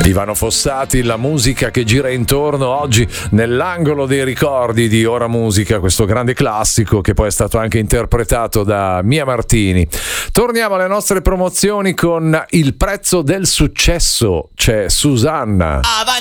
Ivano Fossati, la musica che gira intorno oggi nell'angolo dei ricordi di Ora Musica, questo grande classico che poi è stato anche interpretato da Mia Martini. Torniamo alle nostre promozioni con il prezzo del successo. C'è Susanna. Avanti